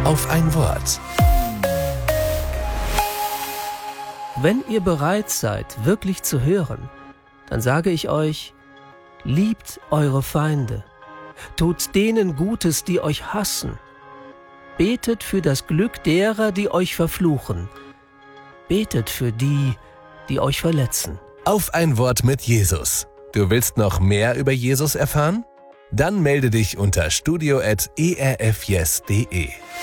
auf ein Wort. Wenn ihr bereit seid, wirklich zu hören, dann sage ich euch, liebt eure Feinde, tut denen Gutes, die euch hassen, betet für das Glück derer, die euch verfluchen, betet für die, die euch verletzen. Auf ein Wort mit Jesus. Du willst noch mehr über Jesus erfahren? Dann melde dich unter studio@erfyes.de.